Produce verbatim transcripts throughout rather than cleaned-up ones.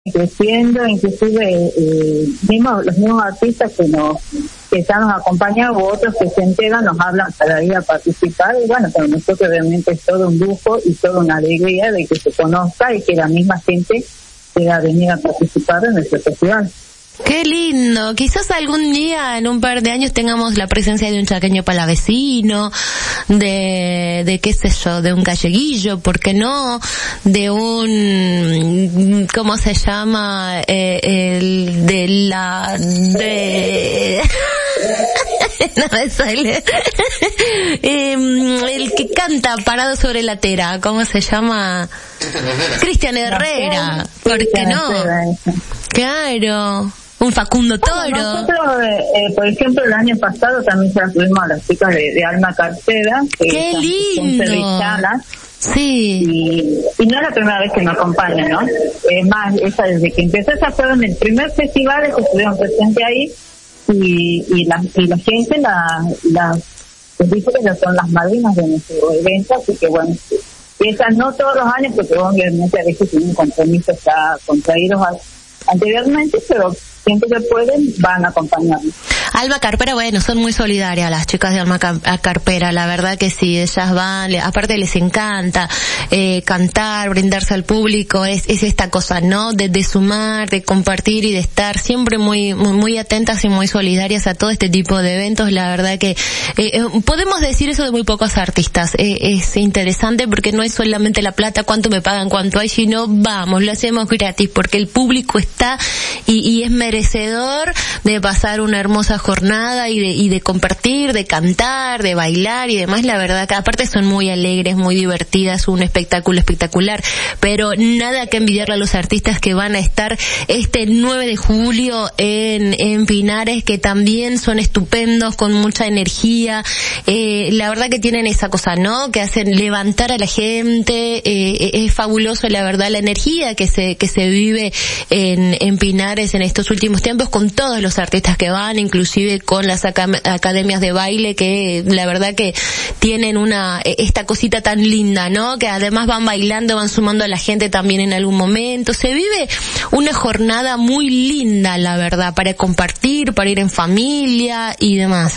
creciendo, inclusive eh, mismo, los mismos artistas que nos que ya nos acompañan u otros que se enteran nos hablan para ir a participar, y bueno, para nosotros realmente es todo un lujo y toda una alegría de que se conozca y que la misma gente pueda venir a participar en nuestro festival. Qué lindo. Quizás algún día, en un par de años, tengamos la presencia de un chaqueño palavecino, de, de qué sé yo, de un galleguillo, ¿por qué no? De un, ¿cómo se llama? Eh, el, de la, de... no me sale. eh, el que canta parado sobre la tera, ¿cómo se llama? Cristian Herrera, ¿por qué no? Claro. Un Facundo Toro. Bueno, nosotros, eh, por ejemplo, el año pasado también se las tuvimos a las chicas de, de Alma Cartera. Que ¡qué lindo! Son sevillanas. Sí. Y, y no es la primera vez que me acompañan, ¿no? Es más, esa desde que empezó, esa fueron el primer festival que estuvieron presentes ahí, y, y, la, y la gente, la, la, les dice que son las madrinas de nuestro evento, así que bueno, y esas no todos los años, porque obviamente a veces tienen un compromiso ya contraídos anteriormente, pero siempre que pueden van a acompañarnos. Alma Carpera, bueno, son muy solidarias las chicas de Alma Carpera, la verdad que sí, ellas van, aparte les encanta eh, cantar, brindarse al público, es, es esta cosa, ¿no? De, de sumar, de compartir y de estar siempre muy, muy, muy atentas y muy solidarias a todo este tipo de eventos. La verdad que eh, podemos decir eso de muy pocos artistas. Eh, es interesante porque no es solamente la plata, cuánto me pagan, cuánto hay, sino vamos, lo hacemos gratis porque el público está y, y es merecedor de pasar una hermosa jornada y de, y de compartir, de cantar, de bailar y demás. La verdad que aparte son muy alegres, muy divertidas, un espectáculo espectacular, pero nada que envidiarle a los artistas que van a estar este nueve de julio en, en Pinares, que también son estupendos, con mucha energía. Eh, la verdad que tienen esa cosa, ¿no? Que hacen levantar a la gente. Eh, es fabuloso, la verdad, la energía que se, que se vive en, en Pinares en estos últimos tiempos, con todos los artistas que van, inclusive con las acad- academias de baile, que la verdad que tienen una, esta cosita tan linda, ¿no? Que además van bailando, van sumando a la gente también en algún momento. Se vive una jornada muy linda, la verdad, para compartir, para ir en familia y demás.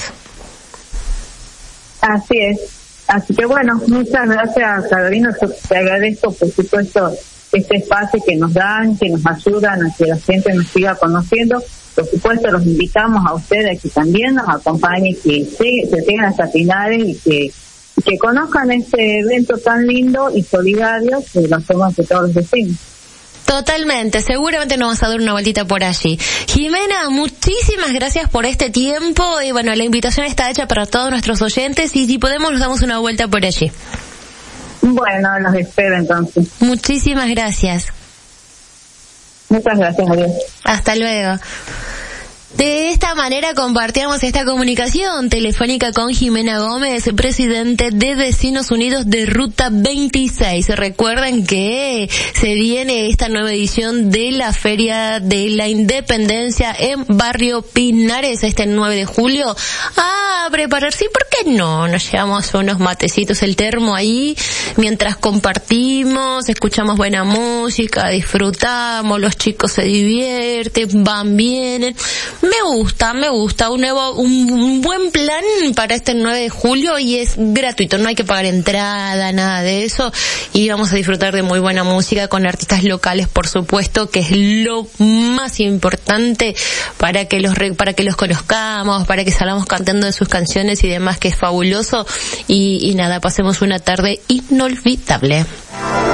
Así es. Así que bueno, muchas gracias, Carolina. Yo te agradezco, por supuesto, este espacio que nos dan, que nos ayudan a que la gente nos siga conociendo. Por supuesto, los invitamos a ustedes que también nos acompañen, que se, se tengan hasta Pinares y que, y que conozcan este evento tan lindo y solidario que lo hacemos de todos los vecinos. Totalmente, seguramente nos vas a dar una vueltita por allí. Jimena, muchísimas gracias por este tiempo y bueno, la invitación está hecha para todos nuestros oyentes y si podemos nos damos una vuelta por allí. Bueno, los espero entonces. Muchísimas gracias. Muchas gracias, adiós. Hasta luego. De esta manera compartíamos esta comunicación telefónica con Jimena Gómez, presidente de Vecinos Unidos de Ruta veintiséis. Recuerden que se viene esta nueva edición de la Feria de la Independencia en Barrio Pinares este nueve de julio. A prepararse, ¿por qué no? Nos llevamos unos matecitos, el termo ahí, mientras compartimos, escuchamos buena música, disfrutamos, los chicos se divierten, van, vienen. Me gusta, me gusta, un nuevo, un, un buen plan para este nueve de julio y es gratuito, no hay que pagar entrada, nada de eso, y vamos a disfrutar de muy buena música con artistas locales, por supuesto, que es lo más importante para que los, para que los conozcamos, para que salgamos cantando de sus canciones y demás, que es fabuloso, y, y nada, pasemos una tarde inolvidable.